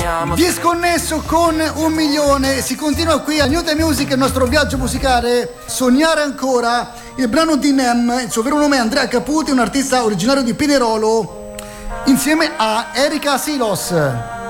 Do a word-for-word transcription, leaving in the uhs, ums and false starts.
sogniamo. Disconnesso con un milione. Si continua qui a New The Music, il nostro viaggio musicale. Sognare ancora. Il brano di Nem, il suo vero nome è Andrea Caputi, un artista originario di Pinerolo, insieme a Erika Silos.